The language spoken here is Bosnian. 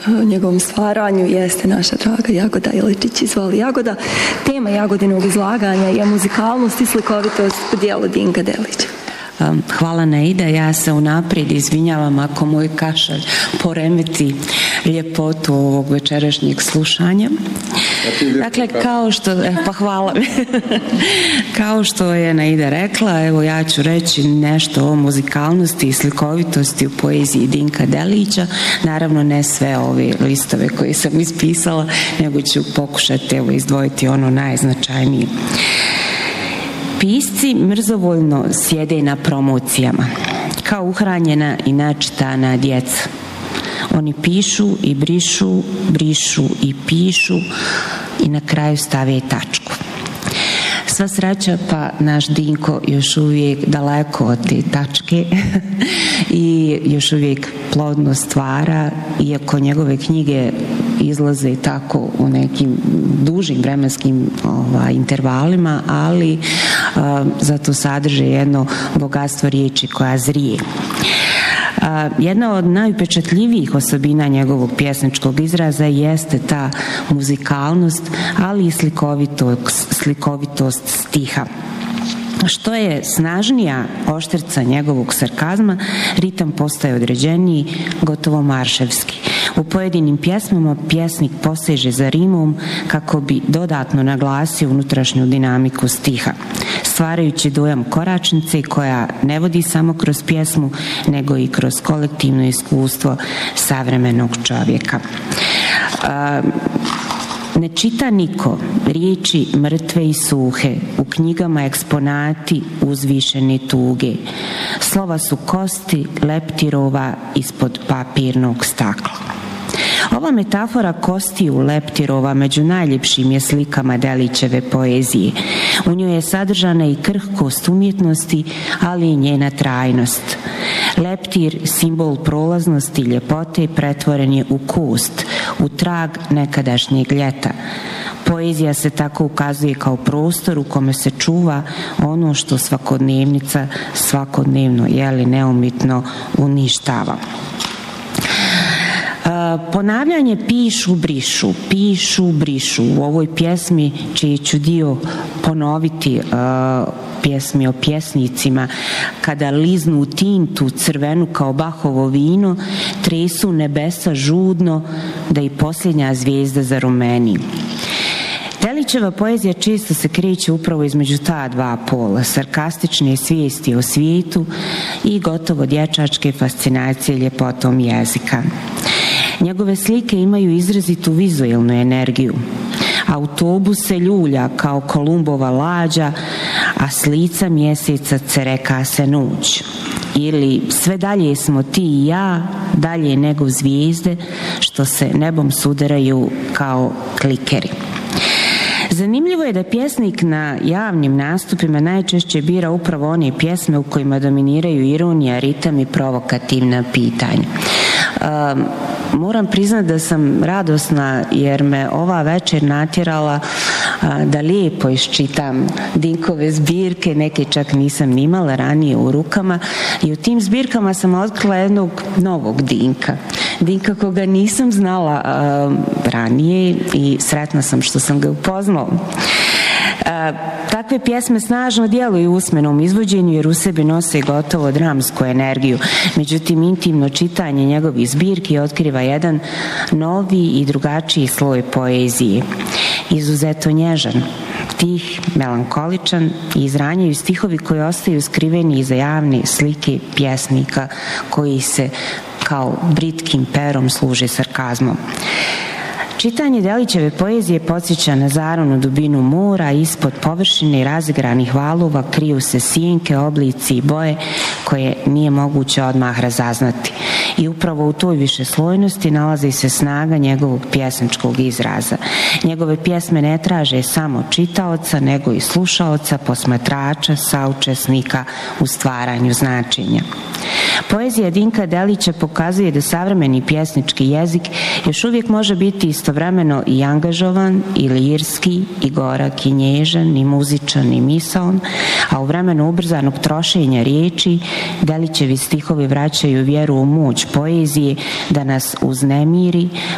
njegovom stvaranju jeste naša draga Jagoda Iličić. Izvoli Jagoda. Tema Jagodinog izlaganja je muzikalnost i slikovitost u dijelu Dinka Delića. Hvala Naida, ja se unaprijed izvinjavam ako moj kašalj poremeti ljepotu ovog večerašnjeg slušanja. Dakle, hvala mi. Kao što je Naida rekla, evo ja ću reći nešto o muzikalnosti i slikovitosti u poeziji Dinka Delića. Naravno, ne sve ove listove koje sam ispisala, nego ću pokušati izdvojiti ono najznačajnije. Pisci mrzovoljno sjede na promocijama, kao uhranjena i načitana djeca. Oni pišu i brišu, brišu i pišu i na kraju stave tačku. Sva sreća, pa naš Dinko još uvijek daleko od te tačke i još uvijek plodno stvara, iako njegove knjige izlaze tako u nekim dužim vremenskim intervalima, ali zato sadrže jedno bogatstvo riječi koja zrije. Jedna od najupečatljivijih osobina njegovog pjesničkog izraza jeste ta muzikalnost, ali i slikovitost stiha. Što je snažnija oštrica njegovog sarkazma, ritam postaje određeniji, gotovo marševski. U pojedinim pjesmama pjesnik poseže za rimom kako bi dodatno naglasio unutrašnju dinamiku stiha, stvarajući dojam koračnice koja ne vodi samo kroz pjesmu, nego i kroz kolektivno iskustvo savremenog čovjeka. Ne čita niko riječi mrtve i suhe, u knjigama eksponati uzvišene tuge. Slova su kosti leptirova ispod papirnog stakla. Ova metafora kostiju leptirova među najljepšim je slikama Delićeve poezije. U njoj je sadržana i krhkost umjetnosti, ali i njena trajnost. Leptir, simbol prolaznosti i ljepote, pretvoren je u kost, u trag nekadašnjeg ljeta. Poezija se tako ukazuje kao prostor u kome se čuva ono što svakodnevnica svakodnevno, neumitno uništava. Ponavljanje pišu, brišu, pišu, brišu. U ovoj pjesmi, čiji ću dio ponoviti, pjesmi o pjesnicima, kada liznu tintu crvenu kao Bahovo vino, tresu nebesa žudno da i posljednja zvijezda zarumeni. Delićeva poezija često se kreće upravo između ta dva pola, sarkastične svijesti o svijetu i gotovo dječačke fascinacije ljepotom jezika. Njegove slike imaju izrazitu vizualnu energiju. Autobus se ljulja kao Kolumbova lađa, a s lica mjeseca cereka se noć. Ili sve dalje smo ti i ja, dalje nego zvijezde, što se nebom sudaraju kao klikeri. Zanimljivo je da pjesnik na javnim nastupima najčešće bira upravo one pjesme u kojima dominiraju ironija, ritam i provokativna pitanja. Moram priznati da sam radosna jer me ova večer natjerala da lijepo iščitam Dinkove zbirke, neke čak nisam ni imala ranije u rukama, i u tim zbirkama sam otkrila jednog novog Dinka koga nisam znala ranije i sretna sam što sam ga upoznala. Takve pjesme snažno djeluju u usmenom izvođenju jer u sebi nose gotovo dramsku energiju. Međutim, intimno čitanje njegovih zbirki otkriva jedan novi i drugačiji sloj poezije. Izuzetno nježan, tih, melankoličan, i izranjaju stihovi koji ostaju skriveni iza javne slike pjesnika koji se kao britkim perom služe sarkazmom. Čitanje Delićeve poezije podsjeća na zaronu dubinu mora, ispod površine razigranih valova kriju se sjenke, oblici i boje koje nije moguće odmah razaznati. I upravo u toj višeslojnosti nalazi se snaga njegovog pjesničkog izraza. Njegove pjesme ne traže samo čitaoca, nego i slušaoca, posmatrača, saučesnika u stvaranju značenja. Poezija Dinka Delića pokazuje da savremeni pjesnički jezik još uvijek može biti istovremeno i angažovan, i lirski, i gorak, i nježan, i muzičan, i misaon, a u vremenu ubrzanog trošenja riječi Delićevi stihovi vraćaju vjeru u moć poezije da nas uznemiri,